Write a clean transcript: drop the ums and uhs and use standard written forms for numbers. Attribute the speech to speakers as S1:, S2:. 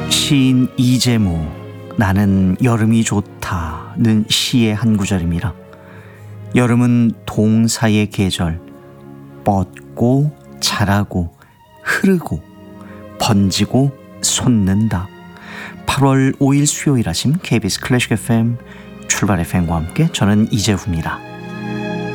S1: 시인 이재무 나는 여름이 좋다는 시의 한 구절입니다. 여름은 동사의 계절, 뻗고 자라고 흐르고 번지고 솟는다. 8월 5일 수요일 아침 KBS 클래식 FM 출발 FM과 함께 저는 이재후입니다.